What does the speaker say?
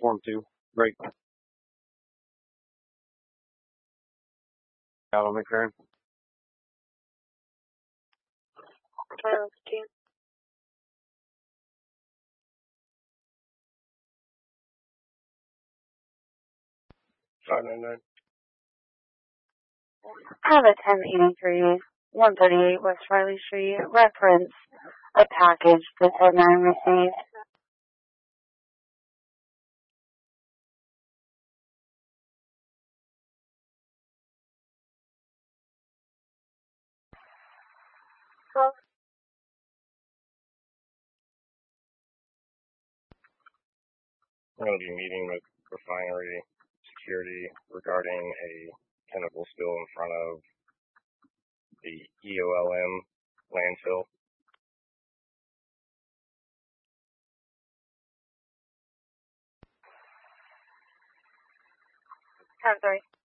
Form 2. Break. Out on McFerrin. Silence team. 599. Have a 1083, 138 West Riley Street, reference a package that said 9 received. We're going to be meeting with refinery security regarding a chemical spill in front of the EOLM landfill. Sorry.